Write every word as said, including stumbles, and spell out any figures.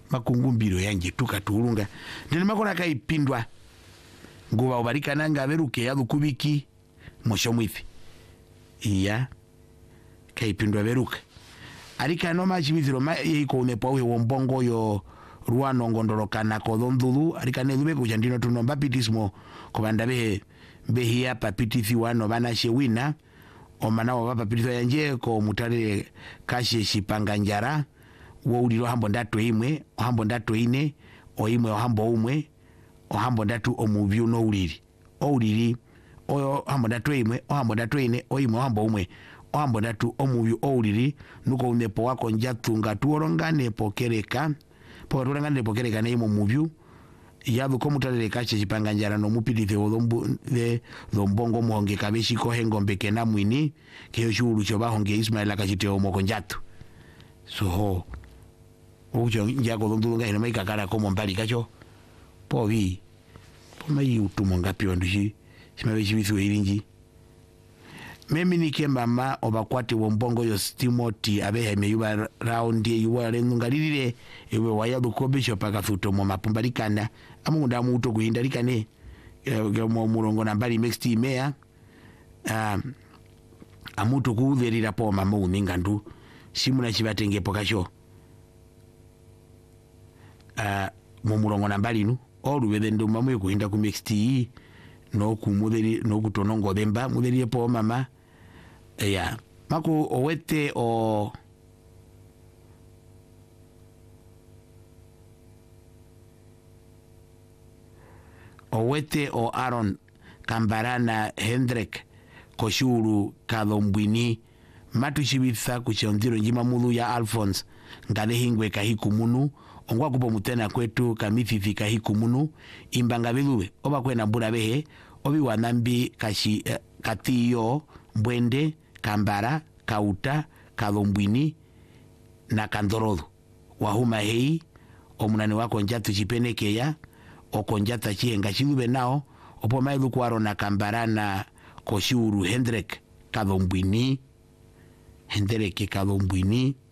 makungumbiro yanje tukatulunga ndine makona kaipindwa nguva ubarika nanga veruke yadu kubiki mosho mwithi iya kaipindwa veruka arika no machimithiro ma yiko unepo we wombongo yo ruano ngondorokana kodondulu arika nedube kuchandino tunomba pitismo kubanda be behia papitithi wano bana shewina omana wa papititho yanje ko mutare kashe shipanga njara wo uliro hambo ndatu imwe hambo ndatu ine o imwe o hambo umwe o hambo ndatu omuvyu no uliri o uliri o hambo ndatu imwe o hambo ndatu ine o imwe o hambo umwe o hambo ndatu omuvyu o uliri nuko unepo wako njatunga tuorongane pokereka po tuorongane pokereka ne imo muvyu yadu ko mutare kashe shipanga njara no mupitithe odombu de dombongo muhonge kabeshi ko hengombe kena mwini keyo shuru cho bahonge Ismaila kachite omoko njatu so ujo njago ndulunga ina maika kara komo mbali kacho povi pomai utumo ngapi ondushi simabe chimithu irinji memi nike mama obakwate wombongo yo Timothy abehe meyuba round yuwa lenungalirire ewe waya dukobisho paka futo mo mapumbalikana amunda muto kuhindalikane mo murongo nambali next imea um amuto kuverira po mama uningandu simuna chibatenge pokacho Uh, mumurongo nambali nu olu wedendo mamu kuhinda ku next no kumuderi no kutonongo demba muderi po mama ya mako owete o owete o Aaron Kambarana Hendrik koshuru kadombwini matushibitha kuchondiro njima mulu ya Alphonse ngale hingwe kahiku munu ongwa kupo mutena kwetu kamithithi kahiku munu imbanga biluwe oba kwena mbura behe obi wanambi kashi eh, katiyo mbwende kambara kauta kadombwini na kandorodo wahuma hei omunani wako njatu chipenekeya okonjata chihenga chilube nao opo mailu kwaro na Kambarana koshuru Hendrik kadombwini Hendrik kadombwini